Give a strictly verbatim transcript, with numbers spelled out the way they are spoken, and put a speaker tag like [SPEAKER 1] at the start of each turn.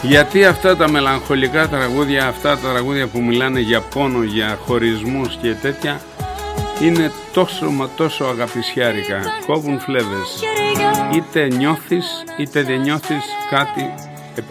[SPEAKER 1] Γιατί αυτά τα μελαγχολικά τραγούδια, αυτά τα τραγούδια που μιλάνε για πόνο, για χωρισμούς και τέτοια, είναι τόσο μα τόσο αγαπησιάρικα, κόβουν φλέβες. Είτε νιώθεις είτε δεν νιώθεις κάτι